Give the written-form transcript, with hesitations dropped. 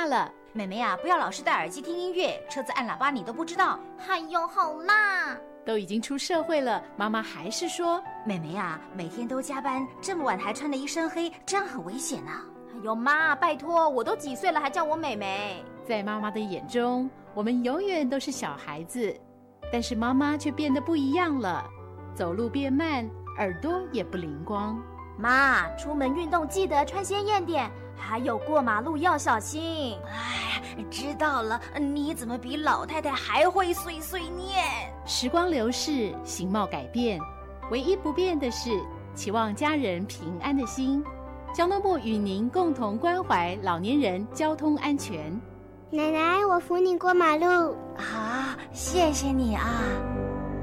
了。 妹妹啊，不要老是戴耳机听音乐，车子按喇叭你都不知道。 哎呦，好啦！ 都已经出社会了，妈妈还是说， 妹妹啊，每天都加班，这么晚还穿得一身黑，这样很危险啊。 哎呦妈，拜托，我都几岁了还叫我妹妹。 在妈妈的眼中，我们永远都是小孩子，但是妈妈却变得不一样了，走路变慢，耳朵也不灵光。 妈，出门运动记得穿鲜艳点，还有过马路要小心。 哎，知道了，你怎么比老太太还会碎碎念？ 时光流逝，形貌改变，唯一不变的是期望家人平安的心。交通部与您共同关怀老年人交通安全。 奶奶，我扶你过马路。 啊，谢谢你啊。